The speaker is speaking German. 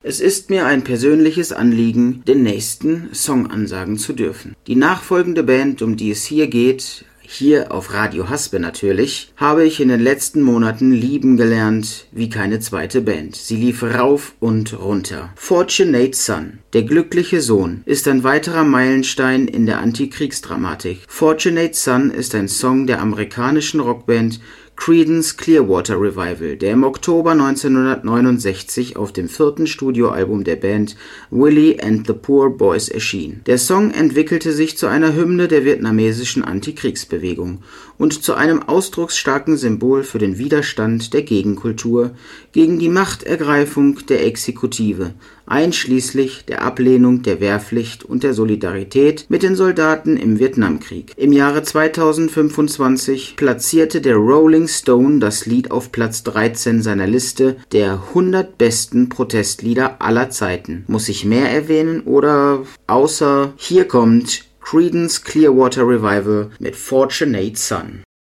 Es ist mir ein persönliches Anliegen, den nächsten Song ansagen zu dürfen. Die nachfolgende Band, um die es hier geht, hier auf Radio Haspe natürlich, habe ich in den letzten Monaten lieben gelernt wie keine zweite Band. Sie lief rauf und runter. Fortunate Son, der glückliche Sohn, ist ein weiterer Meilenstein in der Antikriegsdramatik. Fortunate Son ist ein Song der amerikanischen Rockband Creedence Clearwater Revival, der im Oktober 1969 auf dem 4. Studioalbum der Band Willie and the Poor Boys erschien. Der Song entwickelte sich zu einer Hymne der vietnamesischen Antikriegsbewegung und zu einem ausdrucksstarken Symbol für den Widerstand der Gegenkultur gegen die Machtergreifung der Exekutive, einschließlich der Ablehnung der Wehrpflicht und der Solidarität mit den Soldaten im Vietnamkrieg. Im Jahre 2025 platzierte der Rolling Stone das Lied auf Platz 13 seiner Liste der 100 besten Protestlieder aller Zeiten. Muss ich mehr erwähnen oder außer hier kommt Creedence Clearwater Revival mit Fortunate Son.